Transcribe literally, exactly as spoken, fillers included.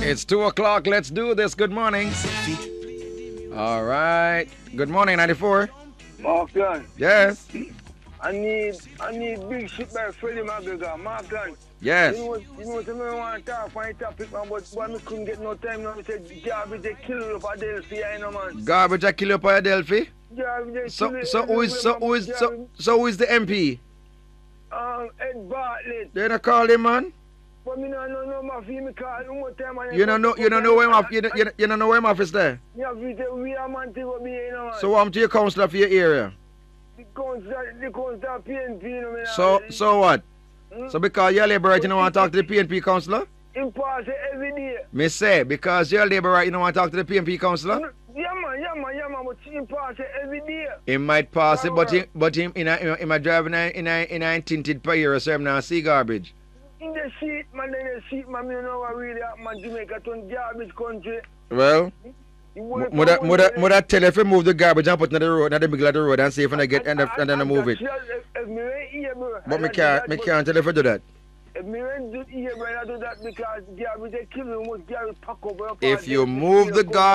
It's two o'clock. Let's do this. Good morning. All right. Good morning, ninety-four. Markland. Yes. I need I need big ship by Freddie McGregor. Markland. Yes. You know, you know what I want to talk find topic, man, but boy, I couldn't get no time now. I said, Garbage, they kill you for Adelphi, you know, man. Garbage, I kill you for Adelphi? Garbage, they So, kill so who is, so who is, so, so who is the M P? Um, Ed Bartlett. They don't call him, man. But me no know no my fee me call one more time. You don't know, you don't know where my, you don't, you don't, you don't know where my office there. Yeah, we we are man to be, you know, man. So I'm to your councillor for your area. The councillor, the councillor P N P, you know, man. So, so what? Hmm? So because you're labor right, you don't want to talk to the P N P councillor? Him pass it every day. Me say, because you're labor right, you don't want to talk to the P N P councillor? Yeah, man, yeah, man, yeah, man, but him pass it every day. He might pass it, but him, but him, in a, in a driving in a, in a, in a tinted pair, so him now see garbage. In the seat, man, in the seat, man, you know what really happened, Jamaica turn garbage country. Well, mother, mother, mother tell you if you move the garbage and put it in the road, in the middle of the road, and see if I get and, and then I move it. But me can't, me can't tell you if you do that. If me went to here, I do that because garbage they kill you, most garbage pack up. If you move the garbage